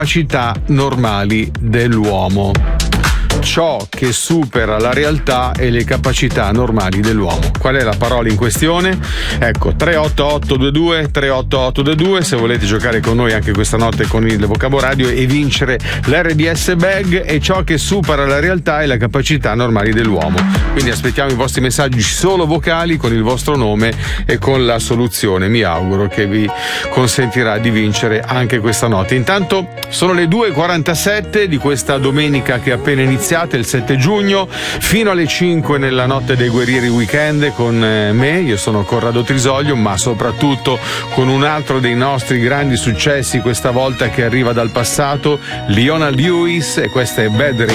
capacità normali dell'uomo. Ciò che supera la realtà e le capacità normali dell'uomo. Qual è la parola in questione? Ecco, 38822 se volete giocare con noi anche questa notte con il Vocabo Radio e vincere l'RDS Bag, e ciò che supera la realtà e le capacità normali dell'uomo. Quindi aspettiamo i vostri messaggi solo vocali con il vostro nome e con la soluzione, mi auguro, che vi consentirà di vincere anche questa notte. Intanto sono le 2:47 di questa domenica che è appena iniziata, il 7 giugno, fino alle 5 nella notte dei guerrieri weekend con me. Io sono Corrado Trisoglio, ma soprattutto con un altro dei nostri grandi successi, questa volta che arriva dal passato, Leona Lewis, e questa è Bad